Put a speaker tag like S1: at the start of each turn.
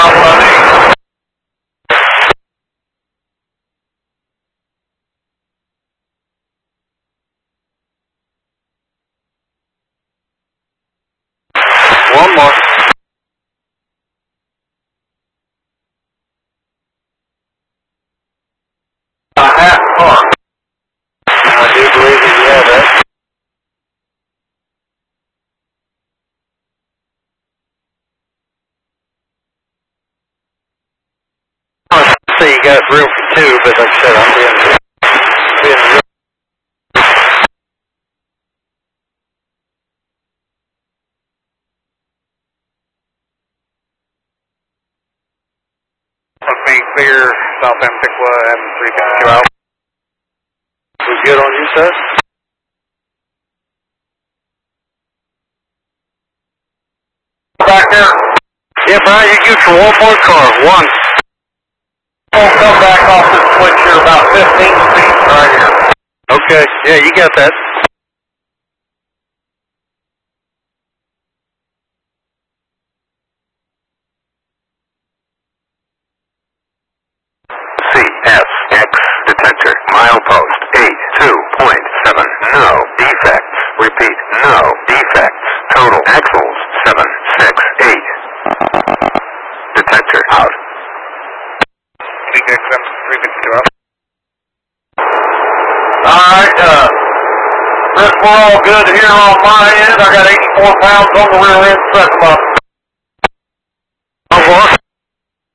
S1: about what I need.
S2: One more.
S1: A half car.
S2: I do believe that you have that. I say you got room for two, but like I said, I'm being real.
S1: Must be clear South Ampiqua and 352 out.
S2: We good on your side?
S1: Back there.
S2: Yeah, Brian, you're good for one more car. One.
S1: We'll come back off this switch here about 15 feet right here.
S2: Okay. Yeah, you got that. CSX detector, milepost 82.7, no defects. Repeat, no defects. Total axles 768. Detector out.
S1: DXM 352 out.
S3: Alright, Chris, we're all good here on my end. I got 84 pounds on the rear end, press button.